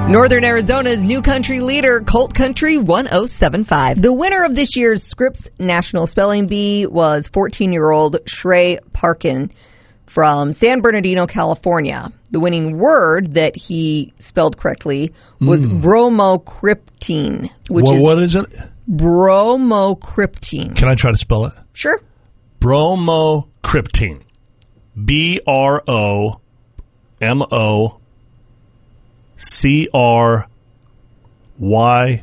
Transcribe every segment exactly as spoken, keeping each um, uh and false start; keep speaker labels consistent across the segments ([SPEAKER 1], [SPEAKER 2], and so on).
[SPEAKER 1] Northern Arizona's new country leader, Colt Country one oh seven point five. The winner of this year's Scripps National Spelling Bee was fourteen-year-old Shrey Parkin from San Bernardino, California. The winning word that he spelled correctly was mm. bromocriptine. Which
[SPEAKER 2] well,
[SPEAKER 1] is
[SPEAKER 2] what is it?
[SPEAKER 1] Bromocriptine.
[SPEAKER 2] Can I try to spell it?
[SPEAKER 1] Sure.
[SPEAKER 2] Bromocriptine. B R O M O C R Y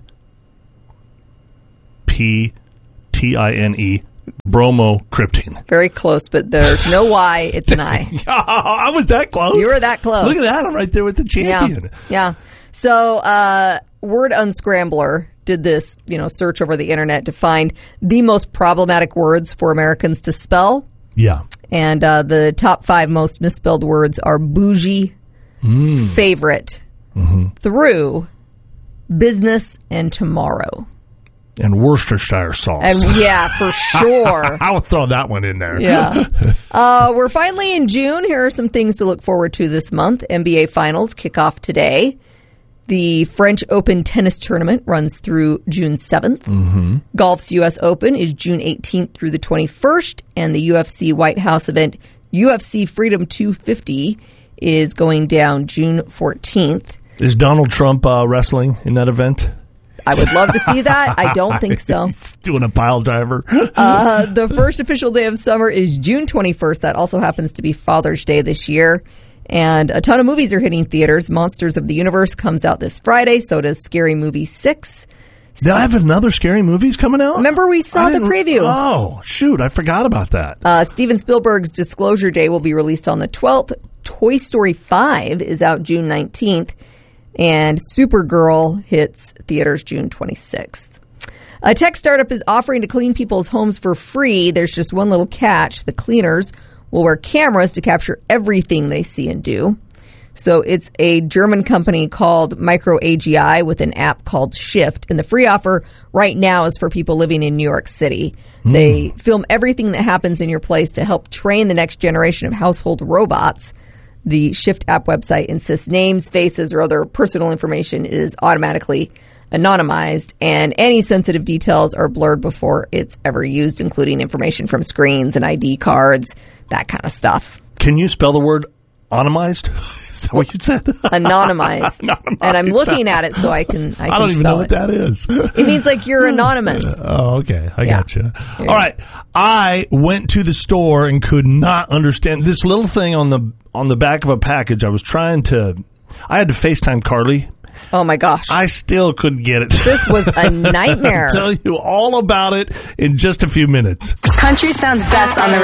[SPEAKER 2] P T I N E. Bromocriptine.
[SPEAKER 1] Very close, but there's no Y. It's an I.
[SPEAKER 2] I was that close.
[SPEAKER 1] You were that close.
[SPEAKER 2] Look at that. I'm right there with the champion.
[SPEAKER 1] Yeah. yeah. So, uh, Word Unscrambler did this, you know, search over the internet to find the most problematic words for Americans to spell.
[SPEAKER 2] Yeah.
[SPEAKER 1] And uh, the top five most misspelled words are bougie, mm. favorite, mm-hmm. through, business, and tomorrow.
[SPEAKER 2] And Worcestershire sauce.
[SPEAKER 1] And yeah, for sure.
[SPEAKER 2] I will throw that one in there.
[SPEAKER 1] Yeah. Uh, we're finally in June. Here are some things to look forward to this month. N B A Finals kick off today. The French Open tennis tournament runs through June seventh. Mm-hmm. Golf's U S Open is June eighteenth through the twenty-first. And the U F C White House event, U F C Freedom two fifty, is going down June fourteenth.
[SPEAKER 2] Is Donald Trump uh, wrestling in that event?
[SPEAKER 1] I would love to see that. I don't think so.
[SPEAKER 2] He's doing a pile driver.
[SPEAKER 1] uh, the first official day of summer is June twenty-first. That also happens to be Father's Day this year. And a ton of movies are hitting theaters. Monsters of the Universe comes out this Friday. So does Scary Movie six.
[SPEAKER 2] Did I have another Scary Movies coming out?
[SPEAKER 1] Remember we saw the preview.
[SPEAKER 2] Oh, shoot. I forgot about that.
[SPEAKER 1] Uh, Steven Spielberg's Disclosure Day will be released on the twelfth. Toy Story five is out June nineteenth. And Supergirl hits theaters June twenty-sixth. A tech startup is offering to clean people's homes for free. There's just one little catch. The cleaners will wear cameras to capture everything they see and do. So it's a German company called MicroAGI with an app called Shift. And the free offer right now is for people living in New York City. Mm. They film everything that happens in your place to help train the next generation of household robots. The Shift app website insists names, faces, or other personal information is automatically anonymized, and any sensitive details are blurred before it's ever used, including information from screens and I D cards, that kind of stuff.
[SPEAKER 2] Can you spell the word anonymized? Is that what you said?
[SPEAKER 1] Anonymized. Anonymized. And I'm looking at it so I can I,
[SPEAKER 2] I
[SPEAKER 1] can
[SPEAKER 2] don't even know what
[SPEAKER 1] it.
[SPEAKER 2] that is.
[SPEAKER 1] It means like you're anonymous.
[SPEAKER 2] Oh, okay. I
[SPEAKER 1] yeah.
[SPEAKER 2] got you. All right. I went to the store and could not understand this little thing on the on the back of a package. I was trying to I had to FaceTime Carly.
[SPEAKER 1] Oh, my gosh.
[SPEAKER 2] I still couldn't get it.
[SPEAKER 1] This was a nightmare.
[SPEAKER 2] I'll tell you all about it in just a few minutes.
[SPEAKER 3] Country sounds best on the